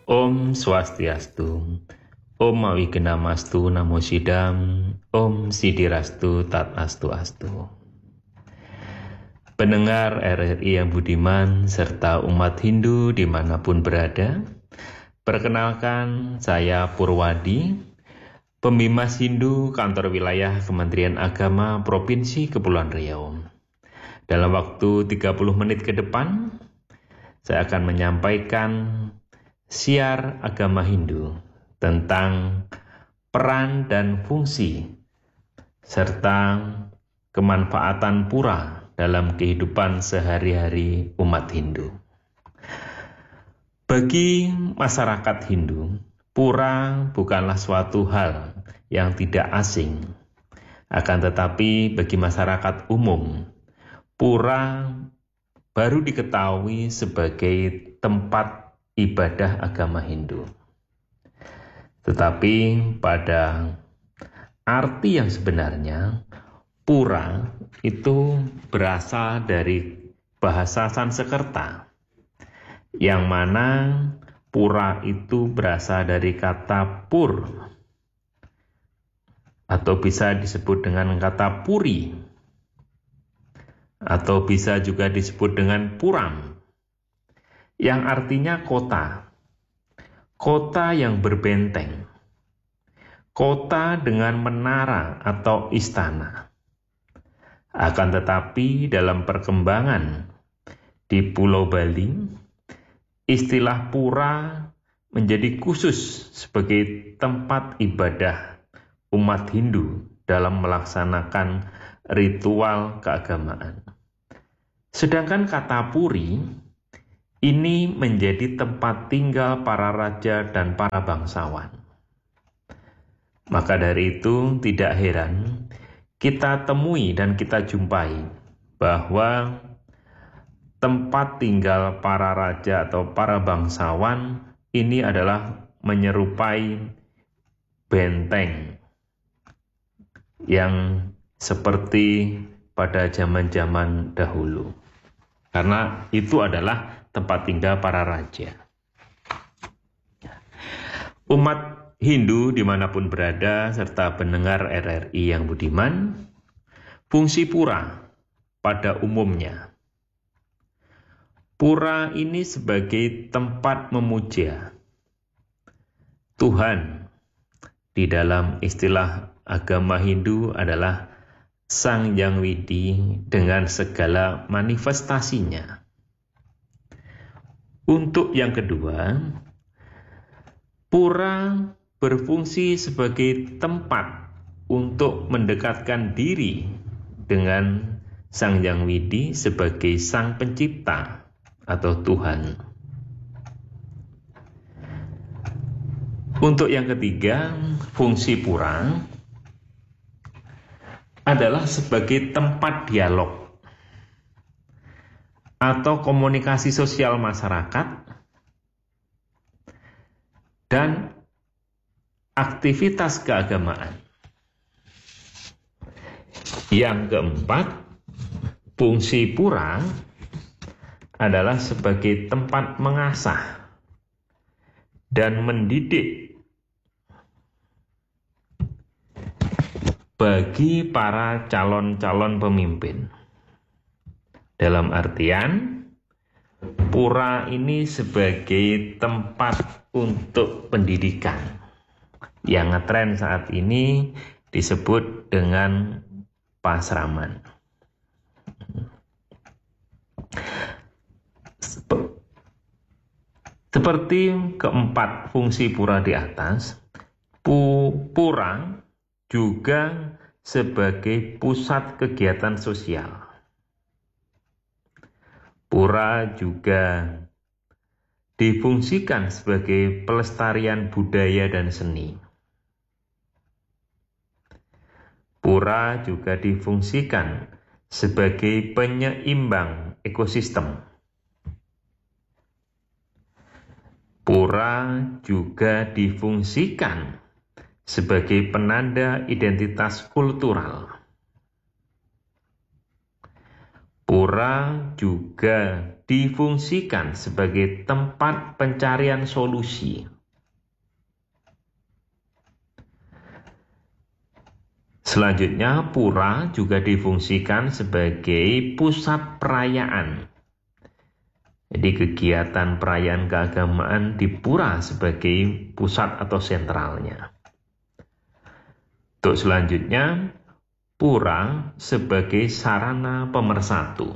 Om Swastiastu, Om Mawignamastu Namo Sidam, Om Sidirastu Tat Astu Astu. Pendengar RRI yang budiman serta umat Hindu dimanapun berada, perkenalkan saya Purwadi, Pembimas Hindu Kantor Wilayah Kementerian Agama Provinsi Kepulauan Riau. Dalam waktu 30 menit ke depan, saya akan menyampaikan siar agama Hindu tentang peran dan fungsi serta kemanfaatan pura dalam kehidupan sehari-hari umat Hindu. Bagi masyarakat Hindu, pura bukanlah suatu hal yang tidak asing. Akan tetapi bagi masyarakat umum, pura baru diketahui sebagai tempat ibadah agama Hindu. Tetapi pada arti yang sebenarnya, pura itu berasal dari bahasa Sanskerta, yang mana pura itu berasal dari kata pur, atau bisa disebut dengan kata puri, atau bisa juga disebut dengan puram, yang artinya kota, kota yang berbenteng, kota dengan menara atau istana. Akan tetapi dalam perkembangan di Pulau Bali, istilah pura menjadi khusus sebagai tempat ibadah umat Hindu dalam melaksanakan ritual keagamaan. Sedangkan kata puri ini menjadi tempat tinggal para raja dan para bangsawan. Maka dari itu tidak heran kita temui dan kita jumpai bahwa tempat tinggal para raja atau para bangsawan ini adalah menyerupai benteng yang seperti pada zaman-zaman dahulu. Karena itu adalah tempat tinggal para raja. Umat Hindu dimanapun berada serta pendengar RRI yang budiman, fungsi pura pada umumnya. Pura ini sebagai tempat memuja Tuhan. Di dalam istilah agama Hindu adalah Sang Hyang Widi dengan segala manifestasinya. Untuk yang kedua, pura berfungsi sebagai tempat untuk mendekatkan diri dengan Sang Hyang Widi sebagai Sang Pencipta atau Tuhan. Untuk yang ketiga, fungsi pura adalah sebagai tempat dialog atau komunikasi sosial masyarakat dan aktivitas keagamaan. Yang keempat, fungsi pura adalah sebagai tempat mengasah dan mendidik bagi para calon-calon pemimpin. Dalam artian, pura ini sebagai tempat untuk pendidikan. Yang ngetren saat ini disebut dengan pasraman. Seperti keempat fungsi pura di atas, pura juga sebagai pusat kegiatan sosial. Pura juga difungsikan sebagai pelestarian budaya dan seni. Pura juga difungsikan sebagai penyeimbang ekosistem. Pura juga difungsikan sebagai penanda identitas kultural. Pura juga difungsikan sebagai tempat pencarian solusi. Selanjutnya, pura juga difungsikan sebagai pusat perayaan. Jadi kegiatan perayaan keagamaan di pura sebagai pusat atau sentralnya. Untuk selanjutnya, pura sebagai sarana pemersatu.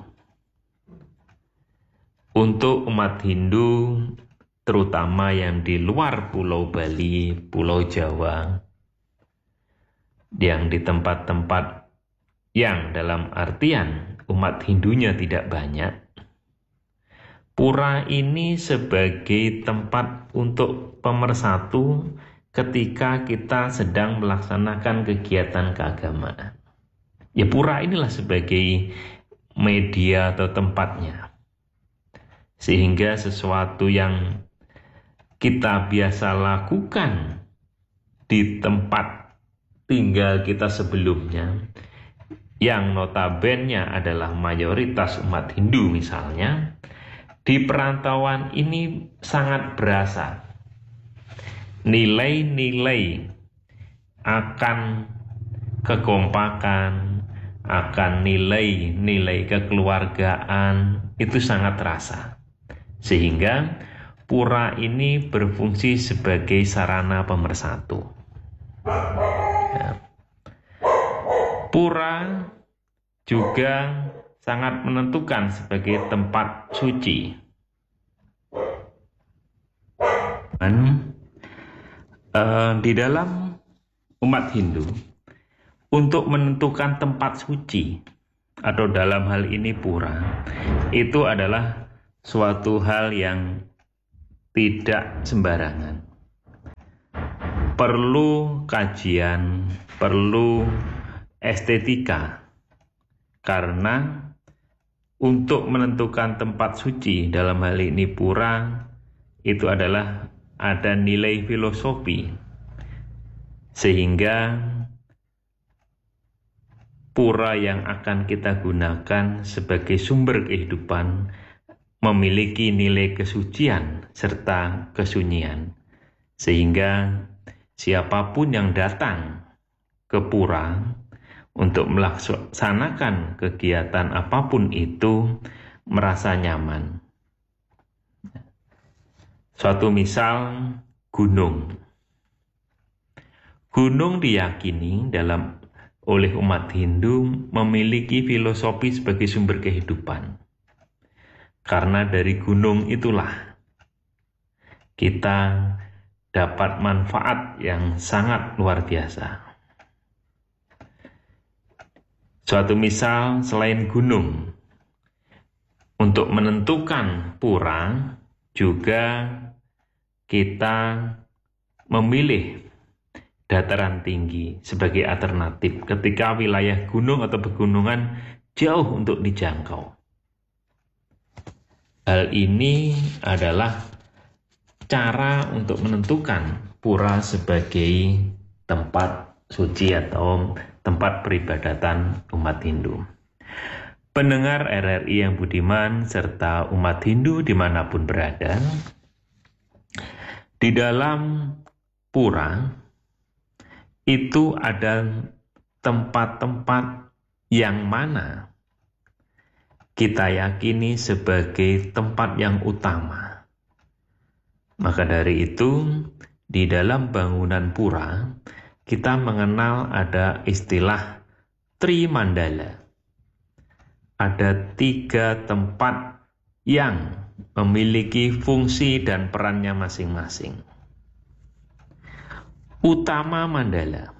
Untuk umat Hindu, terutama yang di luar Pulau Bali, Pulau Jawa, yang di tempat-tempat yang dalam artian umat Hindunya tidak banyak, pura ini sebagai tempat untuk pemersatu ketika kita sedang melaksanakan kegiatan keagamaan. Ya, pura inilah sebagai media atau tempatnya. Sehingga sesuatu yang kita biasa lakukan di tempat tinggal kita sebelumnya, yang notabene adalah mayoritas umat Hindu misalnya, di perantauan ini sangat berasa. Nilai-nilai akan kekompakan, akan nilai-nilai kekeluargaan itu sangat terasa. Sehingga pura ini berfungsi sebagai sarana pemersatu. Ya. Pura juga sangat menentukan sebagai tempat suci. Di dalam umat Hindu, untuk menentukan tempat suci, atau dalam hal ini pura, itu adalah suatu hal yang tidak sembarangan. Perlu kajian, perlu estetika, karena untuk menentukan tempat suci dalam hal ini pura, itu adalah ada nilai filosofi, sehingga pura yang akan kita gunakan sebagai sumber kehidupan memiliki nilai kesucian serta kesunyian, sehingga siapapun yang datang ke pura untuk melaksanakan kegiatan apapun itu merasa nyaman. Suatu misal, gunung. Gunung diyakini oleh umat Hindu memiliki filosofi sebagai sumber kehidupan. Karena dari gunung itulah kita dapat manfaat yang sangat luar biasa. Suatu misal, selain gunung, untuk menentukan pura juga kita memilih dataran tinggi sebagai alternatif ketika wilayah gunung atau pegunungan jauh untuk dijangkau. Hal ini adalah cara untuk menentukan pura sebagai tempat suci atau tempat peribadatan umat Hindu. Pendengar RRI yang budiman serta umat Hindu dimanapun berada, di dalam pura itu ada tempat-tempat yang mana kita yakini sebagai tempat yang utama. Maka dari itu, di dalam bangunan pura, kita mengenal ada istilah Trimandala. Ada 3 tempat yang memiliki fungsi dan perannya masing-masing. Utama Mandala.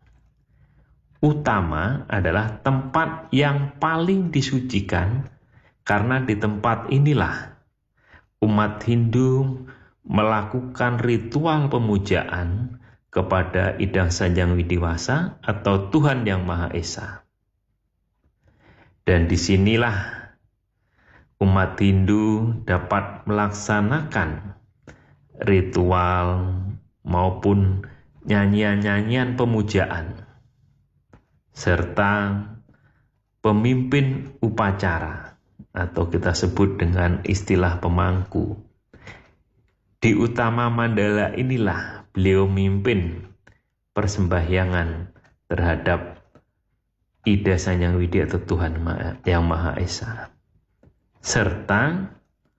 Utama adalah tempat yang paling disucikan, karena di tempat inilah umat Hindu melakukan ritual pemujaan kepada Idang Sanjang Widiwasa atau Tuhan Yang Maha Esa. Dan disinilah umat Hindu dapat melaksanakan ritual maupun nyanyian-nyanyian pemujaan, serta pemimpin upacara atau kita sebut dengan istilah pemangku. Di Utama Mandala inilah beliau mimpin persembahyangan terhadap Ida Sang Hyang Widi atau Tuhan Yang Maha Esa. Serta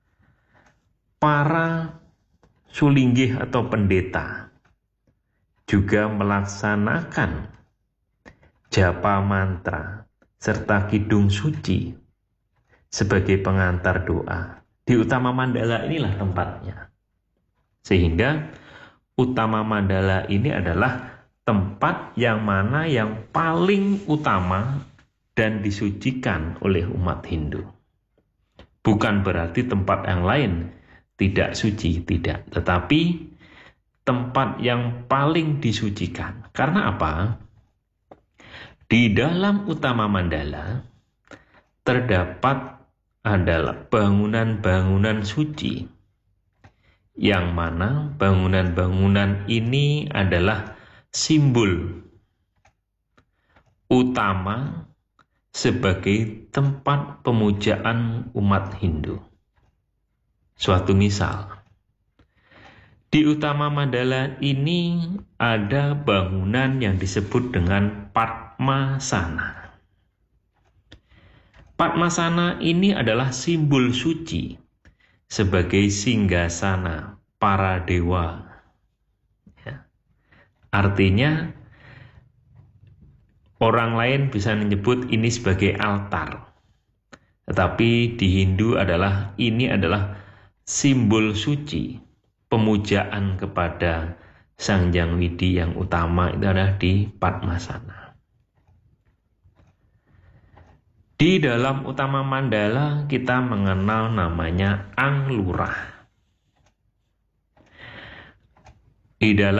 para sulinggih atau pendeta juga melaksanakan japa mantra serta kidung suci sebagai pengantar doa. Di Utama Mandala inilah tempatnya. Sehingga Utama Mandala ini adalah tempat yang mana yang paling utama dan disucikan oleh umat Hindu. Bukan berarti tempat yang lain tidak suci, tidak. Tetapi tempat yang paling disucikan. Karena apa? Di dalam Utama Mandala terdapat adalah bangunan-bangunan suci. Yang mana bangunan-bangunan ini adalah simbol utama sebagai tempat pemujaan umat Hindu. Suatu misal, di Utama Mandala ini ada bangunan yang disebut dengan Padmasana. Padmasana ini adalah simbol suci sebagai singgasana para dewa. Ya. Artinya, orang lain bisa menyebut ini sebagai altar. Tetapi di Hindu ini adalah simbol suci, pemujaan kepada Sang Hyang Widi yang utama itu adalah di Padmasana. Di dalam Utama Mandala kita mengenal namanya Anglurah. Di dalam